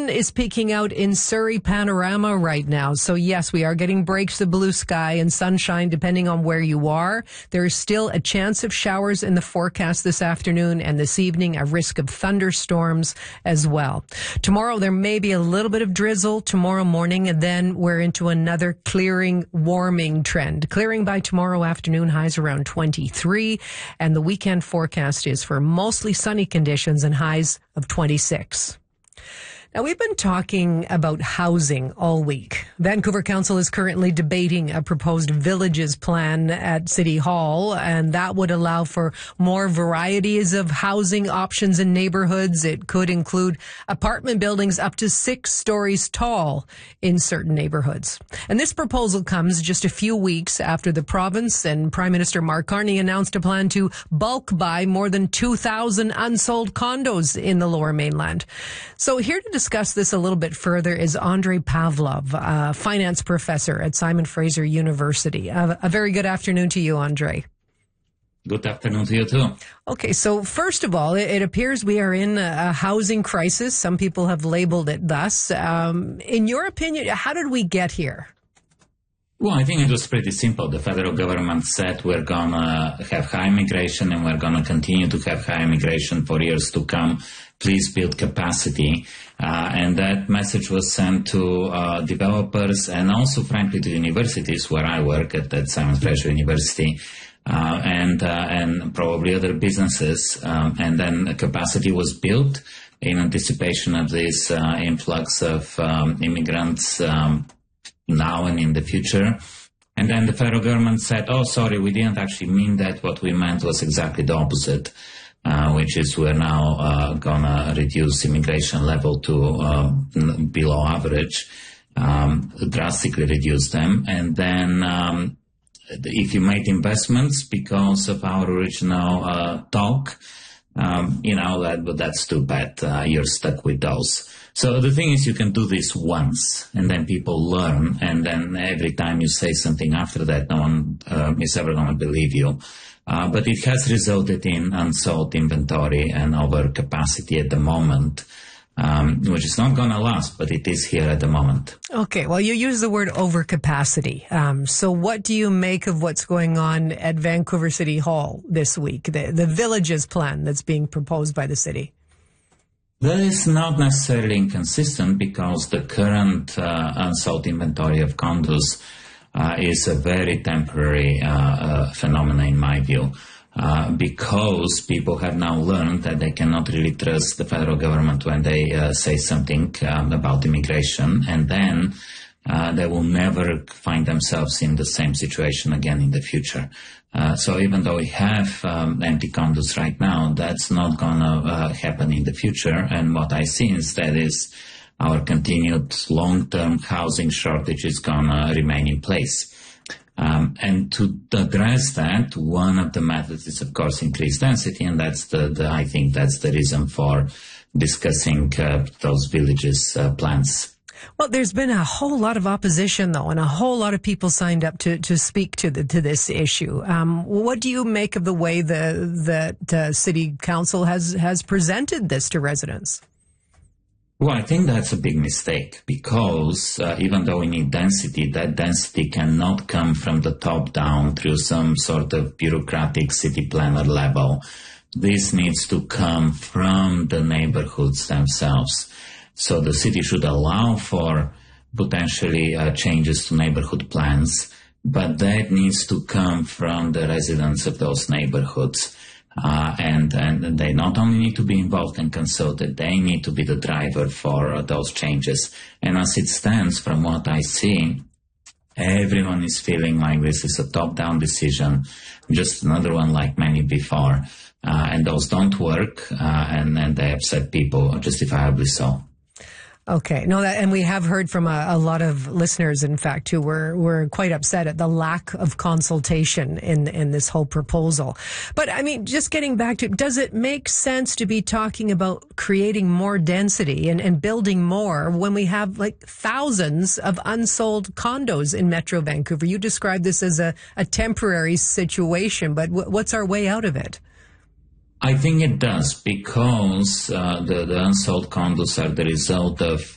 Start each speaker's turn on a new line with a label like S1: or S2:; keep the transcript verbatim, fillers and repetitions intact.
S1: sun is peeking out in Surrey Panorama right now. So yes, we are getting breaks of blue sky and sunshine depending on where you are. There is still a chance of showers in the forecast this afternoon and this evening, a risk of thunderstorms as well. Tomorrow there may be a little bit of drizzle tomorrow morning, and then we're into another clearing, warming trend. Clearing by tomorrow afternoon, highs around twenty-three, and the weekend forecast is for mostly sunny conditions and highs of twenty-six. Now, we've been talking about housing all week. Vancouver Council is currently debating a proposed villages plan at City Hall, and that would allow for more varieties of housing options in neighborhoods. It could include apartment buildings up to six stories tall in certain neighborhoods. And this proposal comes just a few weeks after the province and Prime Minister Mark Carney announced a plan to bulk buy more than two thousand unsold condos in the Lower Mainland. So here to discuss this a little bit further is Andrei Pavlov, a finance professor at Simon Fraser University. A, a very good afternoon to you, Andrei.
S2: Good afternoon to you too.
S1: Okay, so first of all, it, it appears we are in a, a housing crisis. Some people have labeled it thus. Um, in your opinion, how did we get here?
S2: Well, I think it was pretty simple. The federal government said we're going to have high immigration and we're going to continue to have high immigration for years to come. Please build capacity. Uh, and that message was sent to uh, developers and also, frankly, to universities where I work at, at Simon Fraser University. Uh, and uh, and probably other businesses, um, and then capacity was built in anticipation of this uh, influx of um, immigrants um, now and in the future. And then the federal government said, oh, sorry, we didn't actually mean that. What we meant was exactly the opposite, uh, which is we're now uh, going to reduce immigration level to uh, below average, um, drastically reduce them. And then um, if you made investments because of our original uh, talk, um, you know, that, that's too bad. Uh, you're stuck with those. So the thing is, you can do this once, and then people learn, and then every time you say something after that, no one uh, is ever going to believe you. Uh, but it has resulted in unsold inventory and overcapacity at the moment, um, which is not going to last, but it is here at the moment.
S1: Okay, well, you use the word overcapacity. Um, so what do you make of what's going on at Vancouver City Hall this week, the, the villages plan that's being proposed by the city?
S2: That is not necessarily inconsistent because the current uh, unsold inventory of condos uh, is a very temporary uh, uh, phenomenon in my view, uh, because people have now learned that they cannot really trust the federal government when they uh, say something um, about immigration, and then uh, they will never find themselves in the same situation again in the future. Uh, so even though we have um, empty condos right now, that's not going to uh, happen in the future. And what I see instead is our continued long-term housing shortage is going to remain in place. Um, and to address that, one of the methods is, of course, increased density, and that's the, the I think that's the reason for discussing uh, those villages uh, plans.
S1: Well, there's been a whole lot of opposition, though, and a whole lot of people signed up to, to speak to the, to this issue. Um, what do you make of the way the that uh, City Council has has presented this to residents?
S2: Well, I think that's a big mistake because uh, even though we need density, that density cannot come from the top down through some sort of bureaucratic city planner level. This needs to come from the neighborhoods themselves. So the city should allow for potentially uh, changes to neighborhood plans, but that needs to come from the residents of those neighborhoods. Uh, and, and they not only need to be involved and consulted, they need to be the driver for uh, those changes. And as it stands, from what I see, everyone is feeling like this is a top-down decision, just another one like many before. Uh, and those don't work, uh, and, and they upset people, justifiably so.
S1: Okay. No, that, and we have heard from a, a lot of listeners, in fact, who were, were quite upset at the lack of consultation in, in this whole proposal. But I mean, just getting back to, does it make sense to be talking about creating more density and, and building more when we have like thousands of unsold condos in Metro Vancouver? You described this as a, a temporary situation, but w- what's our way out of it?
S2: I think it does, because uh, the, the unsold condos are the result of